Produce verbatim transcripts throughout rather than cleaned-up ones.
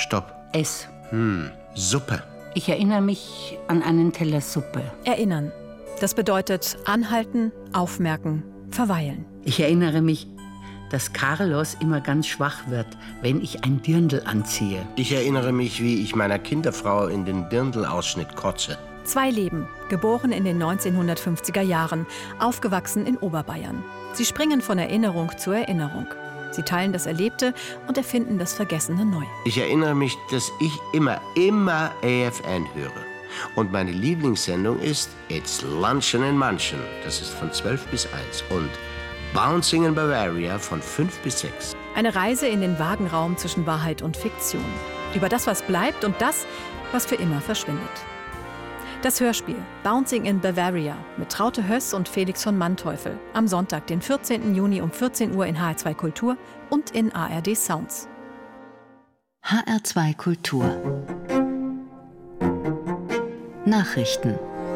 Stopp. S. Hm, Suppe. Ich erinnere mich an einen Teller Suppe. Erinnern. Das bedeutet anhalten, aufmerken, verweilen. Ich erinnere mich, dass Carlos immer ganz schwach wird, wenn ich ein Dirndl anziehe. Ich erinnere mich, wie ich meiner Kinderfrau in den Dirndl-Ausschnitt kotze. Zwei Leben, geboren in den neunzehnhundertfünfziger Jahren, aufgewachsen in Oberbayern. Sie springen von Erinnerung zu Erinnerung. Sie teilen das Erlebte und erfinden das Vergessene neu. Ich erinnere mich, dass ich immer, immer A F N höre. Und meine Lieblingssendung ist It's Luncheon in Manchen. Das ist von zwölf bis eins. Und Bouncing in Bavaria von fünf bis sechs. Eine Reise in den vagen Raum zwischen Wahrheit und Fiktion. Über das, was bleibt und das, was für immer verschwindet. Das Hörspiel Bouncing in Bavaria mit Traute Höss und Felix von Manteuffel am Sonntag, den vierzehnten Juni um vierzehn Uhr in H R zwei Kultur und in A R D Sounds. H R zwei Kultur Nachrichten.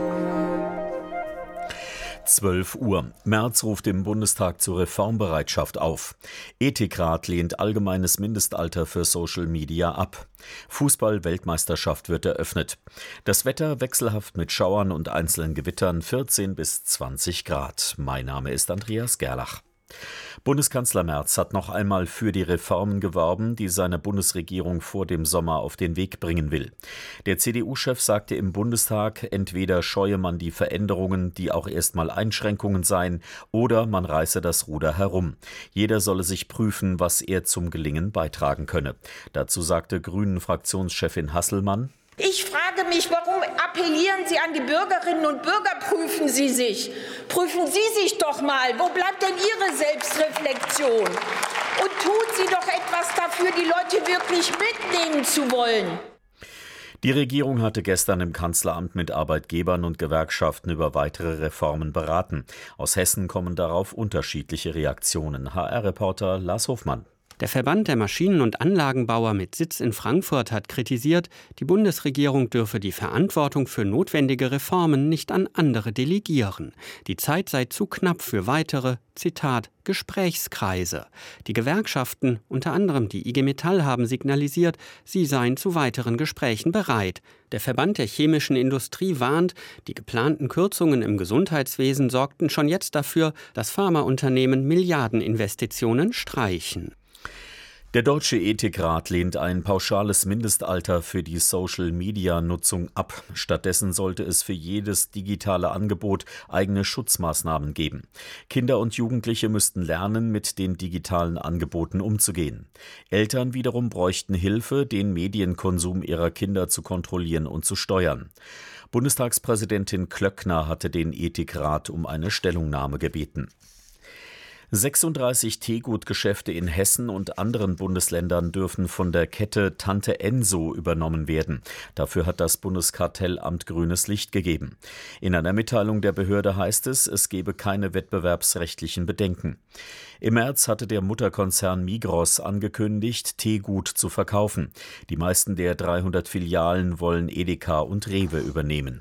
zwölf Uhr. Merz ruft im Bundestag zur Reformbereitschaft auf. Ethikrat lehnt allgemeines Mindestalter für Social Media ab. Fußball-Weltmeisterschaft wird eröffnet. Das Wetter wechselhaft mit Schauern und einzelnen Gewittern, vierzehn bis zwanzig Grad. Mein Name ist Andreas Gerlach. Bundeskanzler Merz hat noch einmal für die Reformen geworben, die seine Bundesregierung vor dem Sommer auf den Weg bringen will. Der C D U-Chef sagte im Bundestag, entweder scheue man die Veränderungen, die auch erstmal Einschränkungen seien, oder man reiße das Ruder herum. Jeder solle sich prüfen, was er zum Gelingen beitragen könne. Dazu sagte Grünen-Fraktionschefin Hasselmann: Ich frage mich, warum appellieren Sie an die Bürgerinnen und Bürger? Prüfen Sie sich. Prüfen Sie sich doch mal. Wo bleibt denn Ihre Selbstreflexion? Und tun Sie doch etwas dafür, die Leute wirklich mitnehmen zu wollen. Die Regierung hatte gestern im Kanzleramt mit Arbeitgebern und Gewerkschaften über weitere Reformen beraten. Aus Hessen kommen darauf unterschiedliche Reaktionen. H R-Reporter Lars Hofmann. Der Verband der Maschinen- und Anlagenbauer mit Sitz in Frankfurt hat kritisiert, die Bundesregierung dürfe die Verantwortung für notwendige Reformen nicht an andere delegieren. Die Zeit sei zu knapp für weitere, Zitat, Gesprächskreise. Die Gewerkschaften, unter anderem die I G Metall, haben signalisiert, sie seien zu weiteren Gesprächen bereit. Der Verband der chemischen Industrie warnt, die geplanten Kürzungen im Gesundheitswesen sorgten schon jetzt dafür, dass Pharmaunternehmen Milliardeninvestitionen streichen. Der Deutsche Ethikrat lehnt ein pauschales Mindestalter für die Social-Media-Nutzung ab. Stattdessen sollte es für jedes digitale Angebot eigene Schutzmaßnahmen geben. Kinder und Jugendliche müssten lernen, mit den digitalen Angeboten umzugehen. Eltern wiederum bräuchten Hilfe, den Medienkonsum ihrer Kinder zu kontrollieren und zu steuern. Bundestagspräsidentin Klöckner hatte den Ethikrat um eine Stellungnahme gebeten. sechsunddreißig Teegutgeschäfte in Hessen und anderen Bundesländern dürfen von der Kette Tante Enso übernommen werden. Dafür hat das Bundeskartellamt grünes Licht gegeben. In einer Mitteilung der Behörde heißt es, es gebe keine wettbewerbsrechtlichen Bedenken. Im März hatte der Mutterkonzern Migros angekündigt, Teegut zu verkaufen. Die meisten der dreihundert Filialen wollen Edeka und Rewe übernehmen.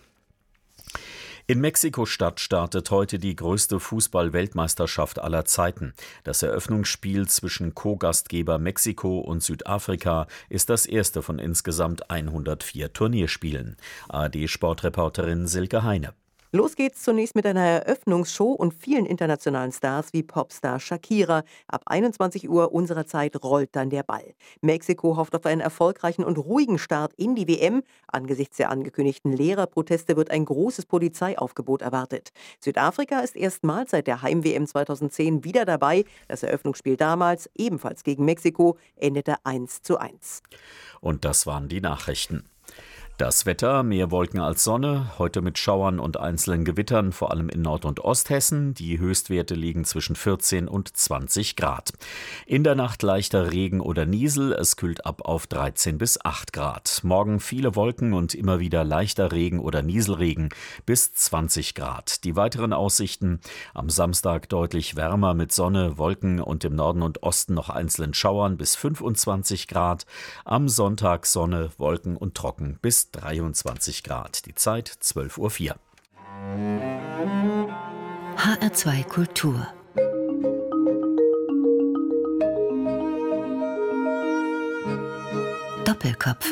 In Mexiko-Stadt startet heute die größte Fußball-Weltmeisterschaft aller Zeiten. Das Eröffnungsspiel zwischen Co-Gastgeber Mexiko und Südafrika ist das erste von insgesamt hundertvier Turnierspielen. A R D-Sportreporterin Silke Heine. Los geht's zunächst mit einer Eröffnungsshow und vielen internationalen Stars wie Popstar Shakira. Ab einundzwanzig Uhr unserer Zeit rollt dann der Ball. Mexiko hofft auf einen erfolgreichen und ruhigen Start in die W M. Angesichts der angekündigten Lehrerproteste wird ein großes Polizeiaufgebot erwartet. Südafrika ist erstmals seit der Heim-W M zweitausendzehn wieder dabei. Das Eröffnungsspiel damals, ebenfalls gegen Mexiko, endete eins zu eins. Und das waren die Nachrichten. Das Wetter, mehr Wolken als Sonne, heute mit Schauern und einzelnen Gewittern, vor allem in Nord- und Osthessen. Die Höchstwerte liegen zwischen vierzehn und zwanzig Grad. In der Nacht leichter Regen oder Niesel, es kühlt ab auf dreizehn bis acht Grad. Morgen viele Wolken und immer wieder leichter Regen oder Nieselregen bis zwanzig Grad. Die weiteren Aussichten: am Samstag deutlich wärmer mit Sonne, Wolken und im Norden und Osten noch einzelnen Schauern bis fünfundzwanzig Grad. Am Sonntag Sonne, Wolken und trocken bis dreiundzwanzig Grad. Die Zeit zwölf Uhr vier. H R zwei Kultur. Doppelkopf.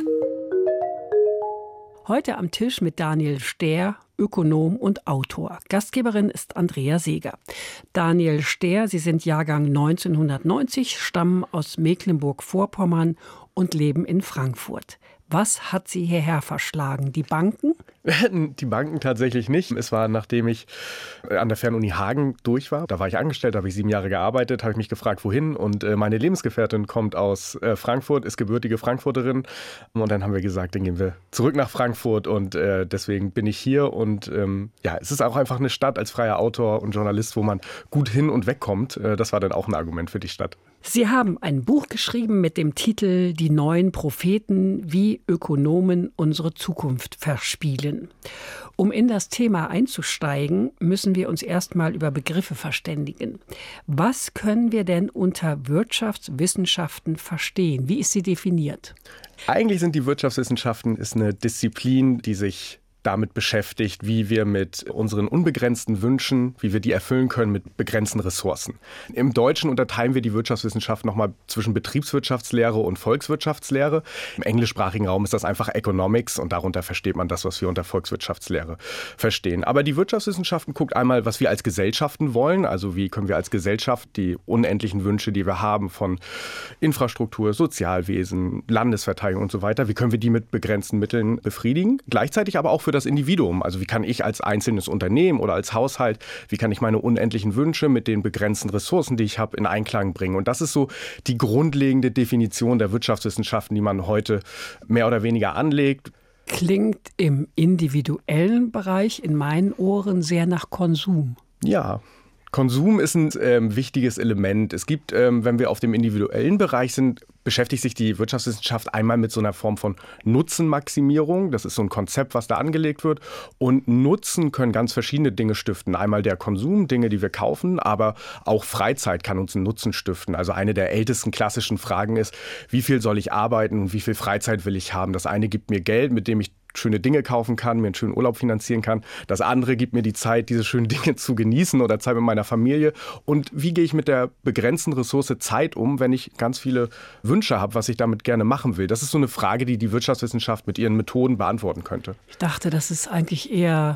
Heute am Tisch mit Daniel Stehr, Ökonom und Autor. Gastgeberin ist Andrea Seeger. Daniel Stehr, Sie sind Jahrgang neunzehnhundertneunzig, stammen aus Mecklenburg-Vorpommern und leben in Frankfurt. Was hat Sie hierher verschlagen? Die Banken? Die Banken tatsächlich nicht. Es war, nachdem ich an der Fernuni Hagen durch war, da war ich angestellt, da habe ich sieben Jahre gearbeitet, habe ich mich gefragt, wohin. Und meine Lebensgefährtin kommt aus Frankfurt, ist gebürtige Frankfurterin. Und dann haben wir gesagt, dann gehen wir zurück nach Frankfurt. Und deswegen bin ich hier. Und ja, es ist auch einfach eine Stadt als freier Autor und Journalist, wo man gut hin und wegkommt. Das war dann auch ein Argument für die Stadt. Sie haben ein Buch geschrieben mit dem Titel »Die neuen Propheten, wie Ökonomen unsere Zukunft verspielen«. Um in das Thema einzusteigen, müssen wir uns erstmal über Begriffe verständigen. Was können wir denn unter Wirtschaftswissenschaften verstehen? Wie ist sie definiert? Eigentlich sind die Wirtschaftswissenschaften ist eine Disziplin, die sich damit beschäftigt, wie wir mit unseren unbegrenzten Wünschen, wie wir die erfüllen können mit begrenzten Ressourcen. Im Deutschen unterteilen wir die Wirtschaftswissenschaft nochmal zwischen Betriebswirtschaftslehre und Volkswirtschaftslehre. Im englischsprachigen Raum ist das einfach Economics und darunter versteht man das, was wir unter Volkswirtschaftslehre verstehen. Aber die Wirtschaftswissenschaften guckt einmal, was wir als Gesellschaften wollen, also wie können wir als Gesellschaft die unendlichen Wünsche, die wir haben von Infrastruktur, Sozialwesen, Landesverteidigung und so weiter, wie können wir die mit begrenzten Mitteln befriedigen? Gleichzeitig aber auch für das Individuum. Also wie kann ich als einzelnes Unternehmen oder als Haushalt, wie kann ich meine unendlichen Wünsche mit den begrenzten Ressourcen, die ich habe, in Einklang bringen? Und das ist so die grundlegende Definition der Wirtschaftswissenschaften, die man heute mehr oder weniger anlegt. Klingt im individuellen Bereich in meinen Ohren sehr nach Konsum. Ja. Konsum ist ein ähm, wichtiges Element. Es gibt, ähm, wenn wir auf dem individuellen Bereich sind, beschäftigt sich die Wirtschaftswissenschaft einmal mit so einer Form von Nutzenmaximierung. Das ist so ein Konzept, was da angelegt wird. Und Nutzen können ganz verschiedene Dinge stiften. Einmal der Konsum, Dinge, die wir kaufen, aber auch Freizeit kann uns einen Nutzen stiften. Also eine der ältesten klassischen Fragen ist, wie viel soll ich arbeiten und wie viel Freizeit will ich haben? Das eine gibt mir Geld, mit dem ich schöne Dinge kaufen kann, mir einen schönen Urlaub finanzieren kann. Das andere gibt mir die Zeit, diese schönen Dinge zu genießen oder Zeit mit meiner Familie. Und wie gehe ich mit der begrenzten Ressource Zeit um, wenn ich ganz viele Wünsche habe, was ich damit gerne machen will? Das ist so eine Frage, die die Wirtschaftswissenschaft mit ihren Methoden beantworten könnte. Ich dachte, das ist eigentlich eher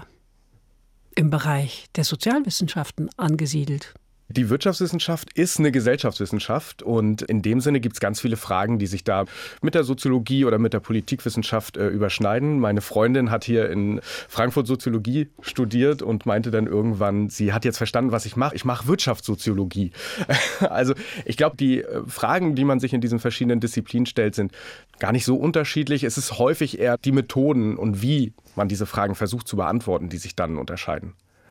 im Bereich der Sozialwissenschaften angesiedelt. Die Wirtschaftswissenschaft ist eine Gesellschaftswissenschaft und in dem Sinne gibt es ganz viele Fragen, die sich da mit der Soziologie oder mit der Politikwissenschaft äh, überschneiden. Meine Freundin hat hier in Frankfurt Soziologie studiert und meinte dann irgendwann, sie hat jetzt verstanden, was ich mache. Ich mache Wirtschaftssoziologie. Also ich glaube, die äh, Fragen, die man sich in diesen verschiedenen Disziplinen stellt, sind gar nicht so unterschiedlich. Es ist häufig eher die Methoden und wie man diese Fragen versucht zu beantworten, die sich dann unterscheiden.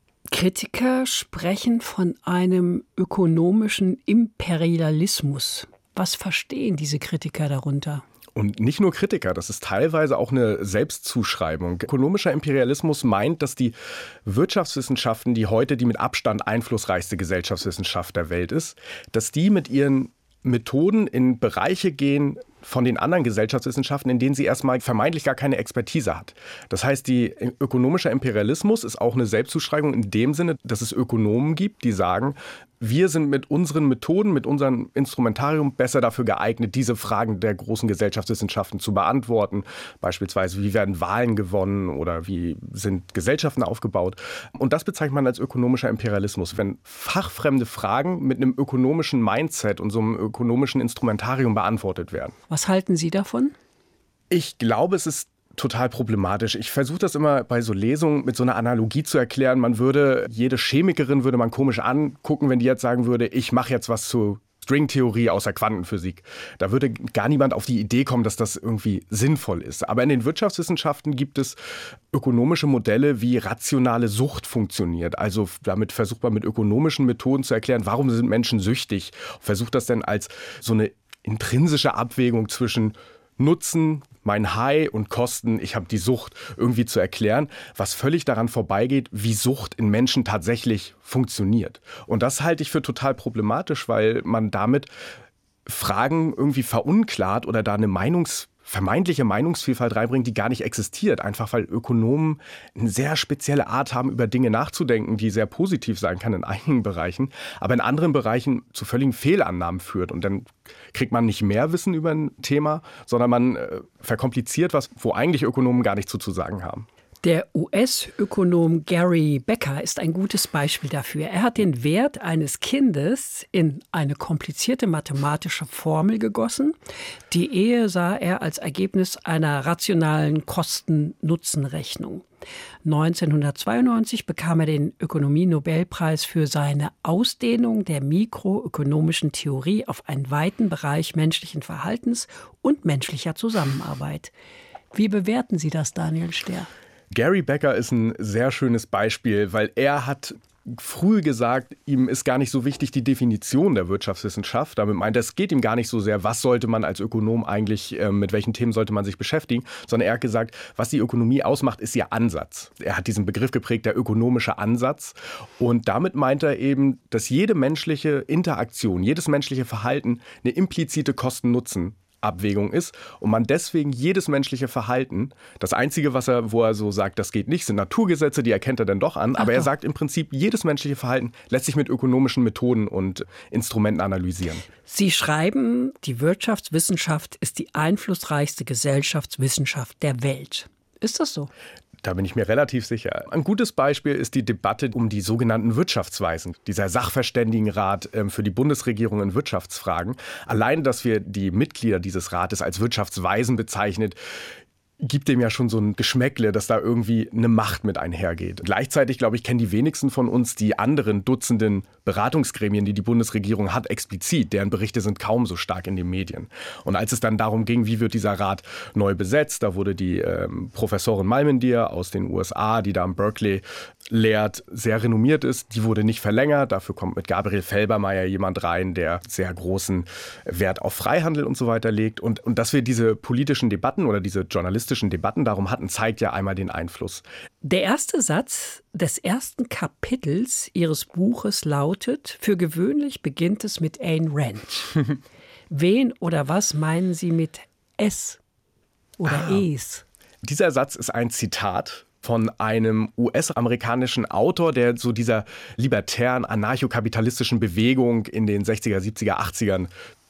Kritiker sprechen von einem ökonomischen Imperialismus. Was verstehen diese Kritiker darunter? Und nicht nur Kritiker, das ist teilweise auch eine Selbstzuschreibung. Ökonomischer Imperialismus meint, dass die Wirtschaftswissenschaften, die heute die mit Abstand einflussreichste Gesellschaftswissenschaft der Welt ist, dass die mit ihren Methoden in Bereiche gehen von den anderen Gesellschaftswissenschaften, in denen sie erstmal vermeintlich gar keine Expertise hat. Das heißt, die ökonomischer Imperialismus ist auch eine Selbstzuschreibung in dem Sinne, dass es Ökonomen gibt, die sagen, wir sind mit unseren Methoden, mit unserem Instrumentarium besser dafür geeignet, diese Fragen der großen Gesellschaftswissenschaften zu beantworten. Beispielsweise, wie werden Wahlen gewonnen oder wie sind Gesellschaften aufgebaut? Und das bezeichnet man als ökonomischer Imperialismus, wenn fachfremde Fragen mit einem ökonomischen Mindset und so einem ökonomischen Instrumentarium beantwortet werden. Was halten Sie davon? Ich glaube, es ist total problematisch. Ich versuche das immer bei so Lesungen mit so einer Analogie zu erklären. Man würde, jede Chemikerin würde man komisch angucken, wenn die jetzt sagen würde, ich mache jetzt was zu Stringtheorie aus der Quantenphysik. Da würde gar niemand auf die Idee kommen, dass das irgendwie sinnvoll ist. Aber in den Wirtschaftswissenschaften gibt es ökonomische Modelle, wie rationale Sucht funktioniert. Also damit versucht man mit ökonomischen Methoden zu erklären, warum sind Menschen süchtig. Versucht das denn als so eine intrinsische Abwägung zwischen Nutzen, mein High und Kosten, ich habe die Sucht irgendwie zu erklären, was völlig daran vorbeigeht, wie Sucht in Menschen tatsächlich funktioniert. Und das halte ich für total problematisch, weil man damit Fragen irgendwie verunklart oder da eine Meinungs vermeintliche Meinungsvielfalt reinbringt, die gar nicht existiert. Einfach weil Ökonomen eine sehr spezielle Art haben, über Dinge nachzudenken, die sehr positiv sein kann in einigen Bereichen, aber in anderen Bereichen zu völligen Fehlannahmen führt. Und dann kriegt man nicht mehr Wissen über ein Thema, sondern man äh, verkompliziert was, wo eigentlich Ökonomen gar nichts zu sagen haben. Der U S-Ökonom Gary Becker ist ein gutes Beispiel dafür. Er hat den Wert eines Kindes in eine komplizierte mathematische Formel gegossen. Die Ehe sah er als Ergebnis einer rationalen Kosten-Nutzen-Rechnung. neunzehnhundertzweiundneunzig bekam er den Ökonomie-Nobelpreis für seine Ausdehnung der mikroökonomischen Theorie auf einen weiten Bereich menschlichen Verhaltens und menschlicher Zusammenarbeit. Wie bewerten Sie das, Daniel Stehr? Gary Becker ist ein sehr schönes Beispiel, weil er hat früh gesagt, ihm ist gar nicht so wichtig die Definition der Wirtschaftswissenschaft. Damit meint er, es geht ihm gar nicht so sehr, was sollte man als Ökonom eigentlich, äh, mit welchen Themen sollte man sich beschäftigen, sondern er hat gesagt, was die Ökonomie ausmacht, ist ihr Ansatz. Er hat diesen Begriff geprägt, der ökonomische Ansatz. Und damit meint er eben, dass jede menschliche Interaktion, jedes menschliche Verhalten eine implizite Kosten-Nutzen Abwägung ist und man deswegen jedes menschliche Verhalten, das Einzige, was er, wo er so sagt, das geht nicht, sind Naturgesetze, die erkennt er dann doch an, aber er sagt im Prinzip, jedes menschliche Verhalten lässt sich mit ökonomischen Methoden und Instrumenten analysieren. Sie schreiben, die Wirtschaftswissenschaft ist die einflussreichste Gesellschaftswissenschaft der Welt. Ist das so? Da bin ich mir relativ sicher. Ein gutes Beispiel ist die Debatte um die sogenannten Wirtschaftsweisen, dieser Sachverständigenrat für die Bundesregierung in Wirtschaftsfragen. Allein, dass wir die Mitglieder dieses Rates als Wirtschaftsweisen bezeichnet, gibt dem ja schon so ein Geschmäckle, dass da irgendwie eine Macht mit einhergeht. Gleichzeitig, glaube ich, kennen die wenigsten von uns die anderen Dutzenden Beratungsgremien, die die Bundesregierung hat, explizit. Deren Berichte sind kaum so stark in den Medien. Und als es dann darum ging, wie wird dieser Rat neu besetzt, da wurde die ähm, Professorin Malmendier aus den U S A, die da am Berkeley lehrt, sehr renommiert ist, die wurde nicht verlängert. Dafür kommt mit Gabriel Felbermayr jemand rein, der sehr großen Wert auf Freihandel und so weiter legt. Und, und dass wir diese politischen Debatten oder diese journalistischen Debatten darum hatten, zeigt ja einmal den Einfluss. Der erste Satz des ersten Kapitels Ihres Buches lautet, für gewöhnlich beginnt es mit Ayn Rand. Wen oder was meinen Sie mit S oder ah. Es? Dieser Satz ist ein Zitat von einem U S-amerikanischen Autor, der so dieser libertären, anarchokapitalistischen Bewegung in den sechziger, siebziger, achtzigern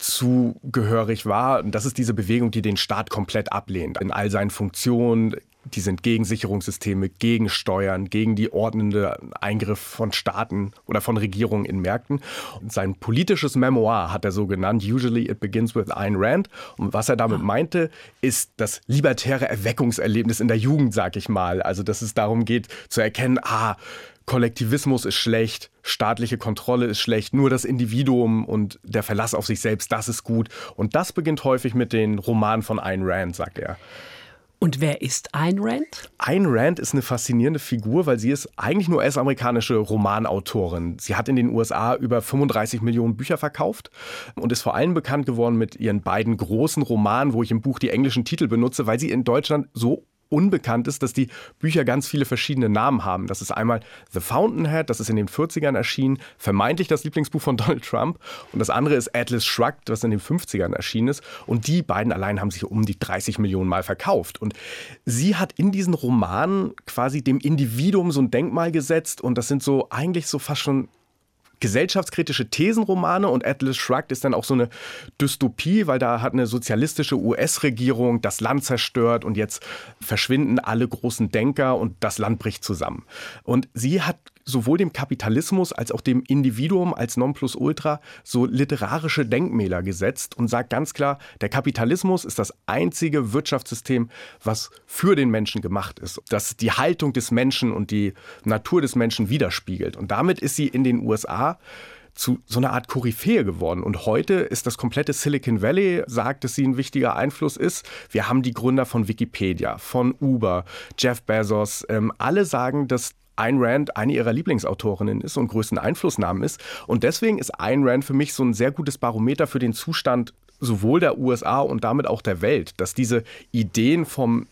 zugehörig war. Und das ist diese Bewegung, die den Staat komplett ablehnt. In all seinen Funktionen. Die sind gegen Sicherungssysteme, gegen Steuern, gegen die ordnende Eingriff von Staaten oder von Regierungen in Märkten. Und sein politisches Memoir hat er so genannt, Usually it begins with Ayn Rand. Und was er damit meinte, ist das libertäre Erweckungserlebnis in der Jugend, sag ich mal. Also, dass es darum geht, zu erkennen, ah, Kollektivismus ist schlecht, staatliche Kontrolle ist schlecht, nur das Individuum und der Verlass auf sich selbst, das ist gut. Und das beginnt häufig mit den Romanen von Ayn Rand, sagt er. Und wer ist Ayn Rand? Ayn Rand ist eine faszinierende Figur, weil sie ist eigentlich nur U S-amerikanische Romanautorin. Sie hat in den U S A über fünfunddreißig Millionen Bücher verkauft und ist vor allem bekannt geworden mit ihren beiden großen Romanen, wo ich im Buch die englischen Titel benutze, weil sie in Deutschland so unbekannt ist, dass die Bücher ganz viele verschiedene Namen haben. Das ist einmal The Fountainhead, das ist in den vierzigern erschienen, vermeintlich das Lieblingsbuch von Donald Trump. Und das andere ist Atlas Shrugged, das in den fünfzigern erschienen ist. Und die beiden allein haben sich um die dreißig Millionen Mal verkauft. Und sie hat in diesen Romanen quasi dem Individuum so ein Denkmal gesetzt. Und das sind so eigentlich so fast schon gesellschaftskritische Thesenromane und Atlas Shrugged ist dann auch so eine Dystopie, weil da hat eine sozialistische U S-Regierung das Land zerstört und jetzt verschwinden alle großen Denker und das Land bricht zusammen. Und sie hat sowohl dem Kapitalismus als auch dem Individuum als Nonplusultra so literarische Denkmäler gesetzt und sagt ganz klar, der Kapitalismus ist das einzige Wirtschaftssystem, was für den Menschen gemacht ist, das die Haltung des Menschen und die Natur des Menschen widerspiegelt. Und damit ist sie in den U S A zu so einer Art Koryphäe geworden. Und heute ist das komplette Silicon Valley, sagt, dass sie ein wichtiger Einfluss ist. Wir haben die Gründer von Wikipedia, von Uber, Jeff Bezos. Ähm, alle sagen, dass Ayn Rand eine ihrer Lieblingsautorinnen ist und größten Einflussnahmen ist. Und deswegen ist Ayn Rand für mich so ein sehr gutes Barometer für den Zustand sowohl der U S A und damit auch der Welt, dass diese Ideen vom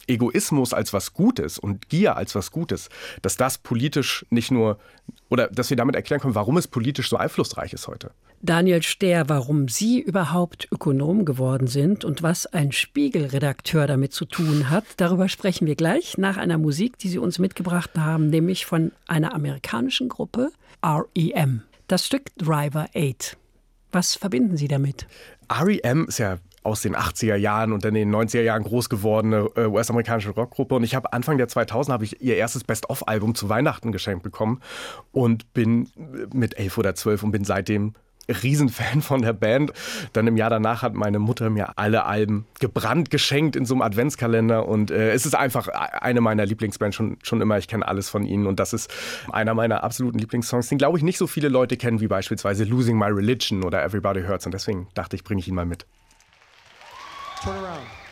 Egoismus als was Gutes und Gier als was Gutes, dass das politisch nicht nur, oder dass wir damit erklären können, warum es politisch so einflussreich ist heute. Daniel Stehr, warum Sie überhaupt Ökonom geworden sind und was ein Spiegel-Redakteur damit zu tun hat, darüber sprechen wir gleich nach einer Musik, die Sie uns mitgebracht haben, nämlich von einer amerikanischen Gruppe, R E M. Das Stück Driver acht. Was verbinden Sie damit? R E M ist ja aus den achtziger Jahren und dann in den neunziger Jahren groß gewordene äh, U S-amerikanische Rockgruppe. Und ich habe Anfang der zweitausender habe ich ihr erstes Best-of-Album zu Weihnachten geschenkt bekommen und bin mit elf oder zwölf und bin seitdem Riesenfan von der Band. Dann im Jahr danach hat meine Mutter mir alle Alben gebrannt geschenkt in so einem Adventskalender und äh, es ist einfach eine meiner Lieblingsbands schon, schon immer. Ich kenne alles von ihnen und das ist einer meiner absoluten Lieblingssongs, den glaube ich nicht so viele Leute kennen wie beispielsweise Losing My Religion oder Everybody Hurts und deswegen dachte ich, bringe ich ihn mal mit. Turn around.